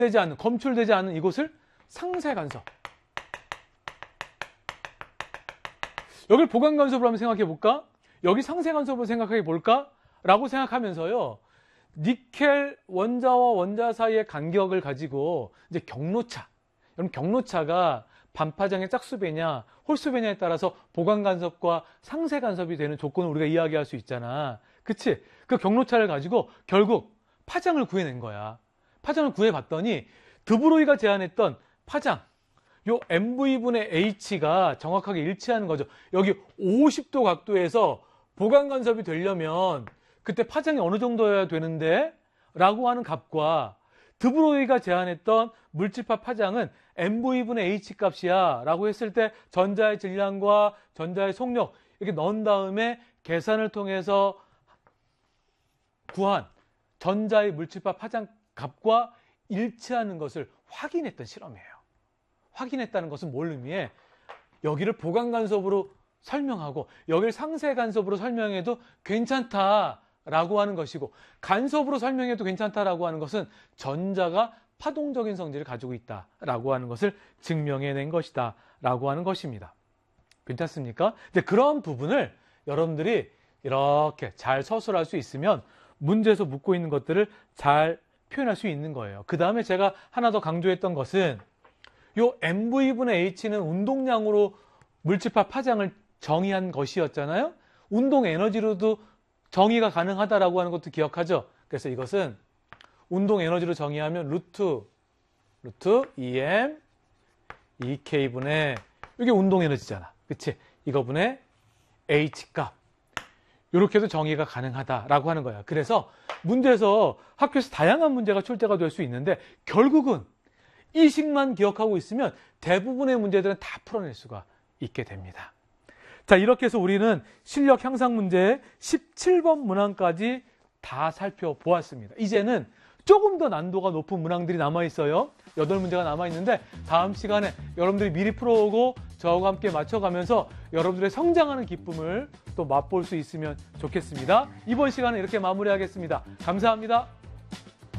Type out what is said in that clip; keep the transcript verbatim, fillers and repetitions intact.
되지 않는, 검출되지 않는 이곳을 상세간섭. 여기를 보강간섭으로 한번 생각해 볼까? 여기 상세간섭으로 생각해 볼까? 라고 생각하면서요, 니켈 원자와 원자 사이의 간격을 가지고 이제 경로차, 여러분 경로차가 반파장의 짝수배냐 홀수배냐에 따라서 보강간섭과 상세간섭이 되는 조건을 우리가 이야기할 수 있잖아. 그치? 그 경로차를 가지고 결국 파장을 구해낸 거야. 파장을 구해봤더니 드브로이가 제안했던 파장, 요 엠브이분의 H가 정확하게 일치하는 거죠. 여기 오십 도 각도에서 보강간섭이 되려면 그때 파장이 어느 정도여야 되는데? 라고 하는 값과 드브로이가 제안했던 물질파 파장은 엠브이분의 H 값이야 라고 했을 때 전자의 질량과 전자의 속력 이렇게 넣은 다음에 계산을 통해서 구한 전자의 물질파 파장 값과 일치하는 것을 확인했던 실험이에요. 확인했다는 것은 뭘 의미해? 여기를 보강간섭으로 설명하고 여기를 상세간섭으로 설명해도 괜찮다라고 하는 것이고, 간섭으로 설명해도 괜찮다라고 하는 것은 전자가 파동적인 성질을 가지고 있다라고 하는 것을 증명해낸 것이다 라고 하는 것입니다. 괜찮습니까? 이제 그런 부분을 여러분들이 이렇게 잘 서술할 수 있으면 문제에서 묻고 있는 것들을 잘 표현할 수 있는 거예요. 그 다음에 제가 하나 더 강조했던 것은 요 엠브이분의 H는 운동량으로 물질파 파장을 정의한 것이었잖아요. 운동 에너지로도 정의가 가능하다라고 하는 것도 기억하죠. 그래서 이것은 운동 에너지로 정의하면 루트 루트 이엠 이케이분의 이게 운동 에너지잖아. 그치? 이거분의 H 값. 이렇게도 정의가 가능하다라고 하는 거야. 그래서 문제에서 학교에서 다양한 문제가 출제가 될 수 있는데 결국은 이 식만 기억하고 있으면 대부분의 문제들은 다 풀어낼 수가 있게 됩니다. 자, 이렇게 해서 우리는 실력 향상 문제 십칠 번 문항까지 다 살펴보았습니다. 이제는 조금 더 난도가 높은 문항들이 남아있어요. 여덟 문제가 남아있는데 다음 시간에 여러분들이 미리 풀어오고 저와 함께 맞춰가면서 여러분들의 성장하는 기쁨을 또 맛볼 수 있으면 좋겠습니다. 이번 시간은 이렇게 마무리하겠습니다. 감사합니다.